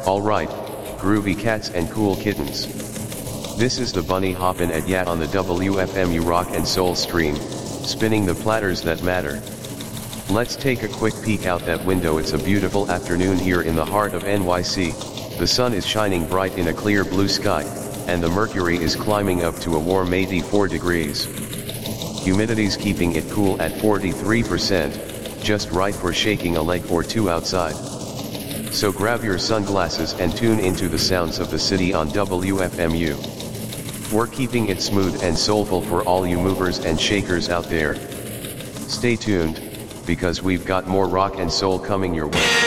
Alright, groovy cats and cool kittens. This is the Bunny Hoppin' at Yat on the WFMU Rock and Soul stream, spinning the platters that matter. Let's take a quick peek out that window. It's a beautiful afternoon here in the heart of NYC. The sun is shining bright in a clear blue sky, and the mercury is climbing up to a warm 84 degrees. Humidity's keeping it cool at 43%, just right for shaking a leg or two outside. So grab your sunglasses and tune into the sounds of the city on WFMU. We're keeping it smooth and soulful for all you movers and shakers out there. Stay tuned, because we've got more rock and soul coming your way.